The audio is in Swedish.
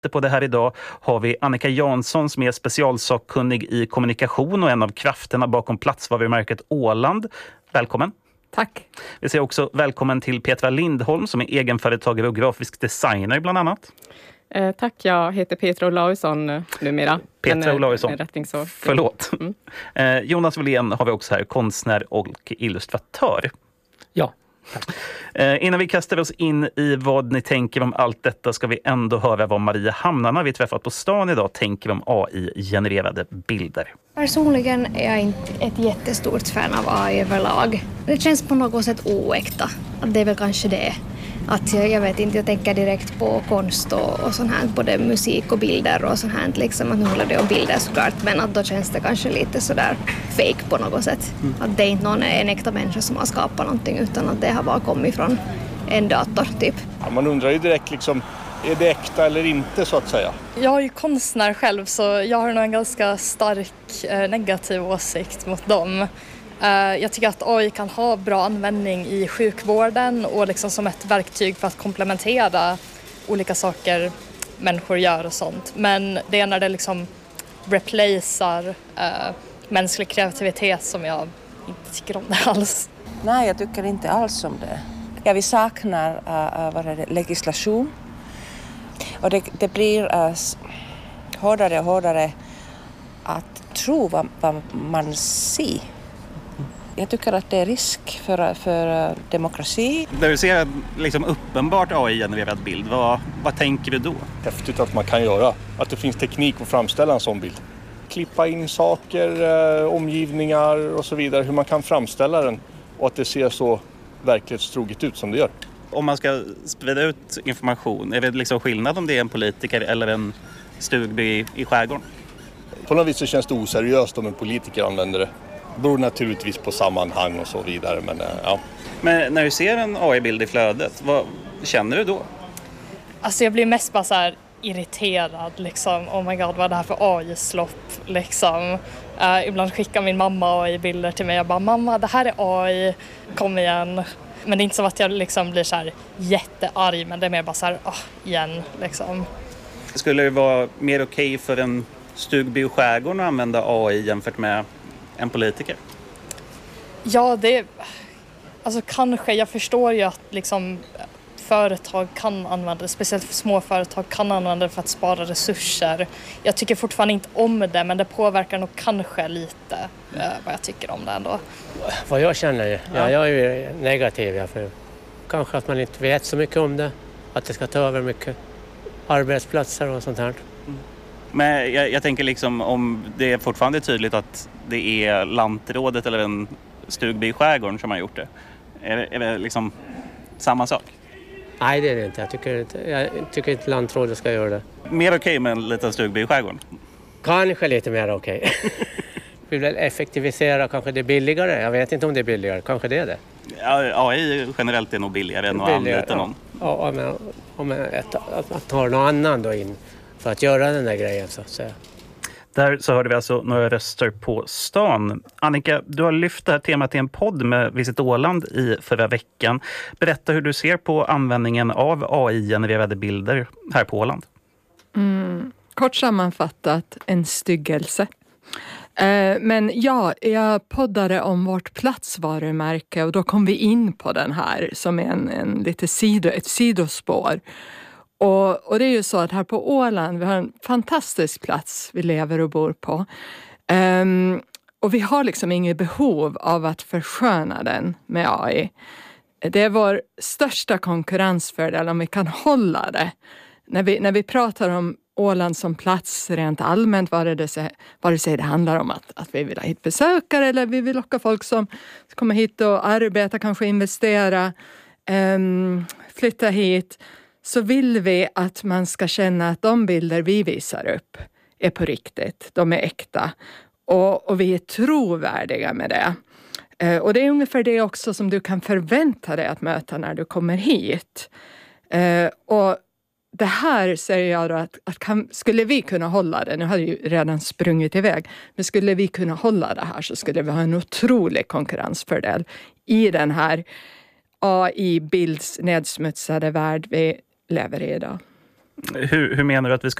på det här idag har vi Annika Jansson som är specialsakkunnig i kommunikation och en av krafterna bakom platsvarumärket Åland. Välkommen. Tack. Vi säger också välkommen till Petra Lindholm som är egenföretagare och grafisk designer bland annat. Tack, jag heter Petra Olausson numera. Petra Olausson, så. Förlåt. Jonas Wåhlén har vi också här, konstnär och illustratör. Ja. Innan vi kastar oss in i vad ni tänker om allt detta ska vi ändå höra vad Maria Hamnarna vi träffat på stan idag tänker om AI-genererade bilder. Personligen är jag inte ett jättestort fan av AI överlag. Det känns på något sätt oäkta. Att det är väl kanske det. Att jag vet inte, jag tänker direkt på konst och sånt här, både musik och bilder och sånt här. Liksom, att nu håller det om bilder såklart, men att då känns det kanske lite sådär fake på något sätt. Att det är inte en äkta människa som har skapat någonting utan att det har bara kommit från en dator typ. Ja, man undrar ju direkt liksom, är det äkta eller inte så att säga? Jag är ju konstnär själv så jag har nog en ganska stark negativ åsikt mot dem. Jag tycker att AI kan ha bra användning i sjukvården och liksom som ett verktyg för att komplementera olika saker människor gör och sånt. Men det är när det liksom replacear mänsklig kreativitet som jag inte tycker om det alls. Nej, jag tycker inte alls om det. Ja, vi saknar legislation och det blir hårdare och hårdare att tro vad man ser. Jag tycker att det är risk för demokrati. När du ser liksom uppenbart AI-genererad bild, vad tänker du då? Häftigt att man kan göra. Att det finns teknik att framställa en sån bild. Klippa in saker, omgivningar och så vidare. Hur man kan framställa den och att det ser så verklighetstroget ut som det gör. Om man ska sprida ut information, är det liksom skillnad om det är en politiker eller en stugby i skärgården? På något vis så känns det oseriöst om en politiker använder det. Det beror naturligtvis på sammanhang och så vidare. Men när du ser en AI-bild i flödet, vad känner du då? Alltså jag blir mest bara så här irriterad liksom. Oh my god, vad är det här för AI-slopp liksom. Ibland skickar min mamma AI-bilder till mig. Jag bara, mamma det här är AI, kom igen. Men det är inte som att jag liksom blir så här jättearg, men det är mer bara så här, igen liksom. Skulle det vara mer okej för en stugby i skärgården att använda AI jämfört med en politiker? Ja, alltså kanske. Jag förstår ju att liksom företag kan använda det, speciellt små företag kan använda det för att spara resurser. Jag tycker fortfarande inte om det, men det påverkar nog kanske lite vad jag tycker om det ändå. Vad jag känner, jag är ju negativ. För kanske att man inte vet så mycket om det. Att det ska ta över mycket arbetsplatser och sånt här. Men jag tänker liksom om det är fortfarande tydligt att det är lantrådet eller en stugby i skärgården som har gjort det. Är det liksom samma sak? Nej, det är det inte. Jag tycker inte lantrådet ska göra det. Mer okej med en liten stugby i skärgården? Kanske lite mer okej. Vi vill effektivisera, kanske det är billigare. Jag vet inte om det är billigare, kanske det är det. Ja, AI generellt är nog billigare än att anlita någon. Ja, men om att ta någon annan då in för att göra den där grejen så att säga. Där så hörde vi alltså några röster på stan. Annika, du har lyft det här temat i en podd med Visit Åland i förra veckan. Berätta hur du ser på användningen av AI-genererade bilder här på Åland. Kort sammanfattat, en styggelse. Men ja, jag poddade om vårt platsvarumärke och då kom vi in på den här som är ett sidospår. Och det är ju så att här på Åland, vi har en fantastisk plats vi lever och bor på. Och vi har liksom inget behov av att försköna den med AI. Det är vår största konkurrensfördel om vi kan hålla det. När vi pratar om Åland som plats rent allmänt, vare sig det handlar om att vi vill ha hit besökare eller vi vill locka folk som kommer hit och arbeta, kanske investera, flytta hit. Så vill vi att man ska känna att de bilder vi visar upp är på riktigt. De är äkta. Och vi är trovärdiga med det. Och det är ungefär det också som du kan förvänta dig att möta när du kommer hit. Och det här säger jag då att skulle vi kunna hålla det, nu har ju redan sprungit iväg, men skulle vi kunna hålla det här så skulle vi ha en otrolig konkurrensfördel i den här AI-bilds nedsmutsade värld vi lever i idag. Hur menar du att vi ska